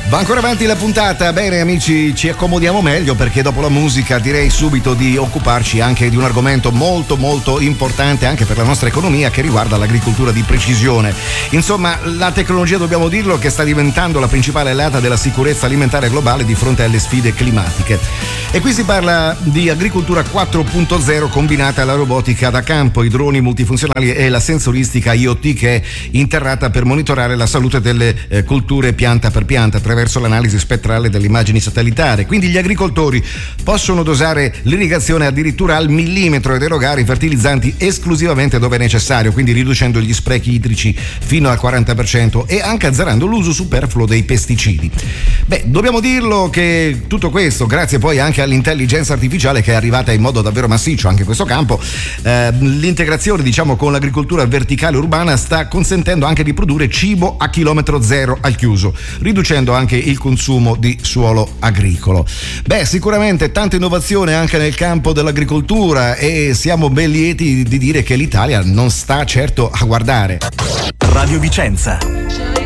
Va ancora avanti la puntata. Bene amici, ci accomodiamo meglio perché dopo la musica direi subito di occuparci anche di un argomento molto molto importante anche per la nostra economia, che riguarda l'agricoltura di precisione. Insomma, la tecnologia, dobbiamo dirlo, che sta diventando la principale alleata della sicurezza alimentare globale di fronte alle sfide climatiche. E qui si parla di agricoltura 4.0 combinata alla robotica da campo, i droni multifunzionali e la sensoristica IoT, che è interrata per monitorare la salute delle colture pianta per pianta attraverso l'analisi spettrale delle immagini satellitari. Quindi gli agricoltori possono dosare l'irrigazione addirittura al millimetro ed erogare i fertilizzanti esclusivamente dove è necessario, quindi riducendo gli sprechi idrici fino al 40% e anche azzerando l'uso superfluo dei pesticidi. Beh, dobbiamo dirlo che tutto questo grazie poi anche all'intelligenza artificiale, che è arrivata in modo davvero massiccio anche in questo campo. L'integrazione, diciamo, con l'agricoltura verticale urbana sta consentendo anche di produrre cibo a chilometro zero al chiuso, riducendo anche il consumo di suolo agricolo. Beh, sicuramente tanta innovazione anche nel campo dell'agricoltura, e siamo ben lieti di dire che l'Italia non sta certo a guardare. Radio Vicenza.